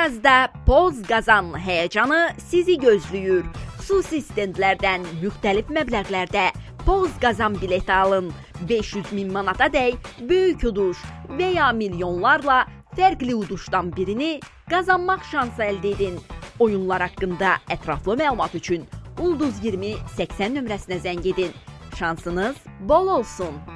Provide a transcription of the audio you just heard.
Arazda Poz Qazan həyəcanı sizi gözləyir. Xüsusi stendlərdən müxtəlif məbləğlərdə Poz Qazan bileti alın. 500.000 manata dək böyük uduş və ya milyonlarla fərqli uduşdan birini qazanmaq şansı əldə edin. Oyunlar haqqında ətraflı məlumat üçün Ulduz 20 80 nömrəsinə zəng edin. Şansınız bol olsun.